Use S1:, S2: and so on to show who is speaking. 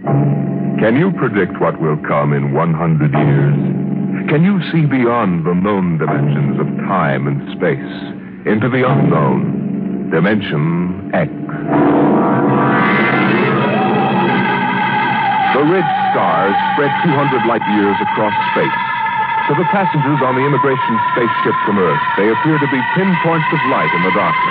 S1: Can you predict what will come in 100 years? Can you see beyond the known dimensions of time and space into the unknown, Dimension X? The red stars spread 200 light years across space. To the passengers on the immigration spaceship from Earth, they appear to be pinpoints of light in the darkness.